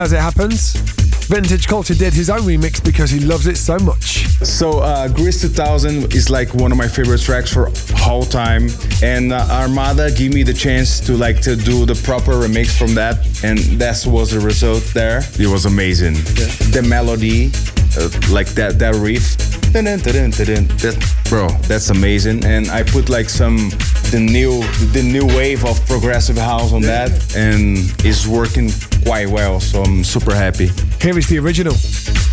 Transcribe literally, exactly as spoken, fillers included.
As it happens, Vintage Culture did his own remix because he loves it so much. So uh, Grease two thousand is like one of my favorite tracks for all time, and uh, Armada gave me the chance to like to do the proper remix from that, and that was the result there. It was amazing. Yeah. The melody, uh, like that that riff, that, bro, that's amazing. And I put like some the new the new wave of progressive house on yeah. that, and it's working quite well. So I'm super happy. Here is the original.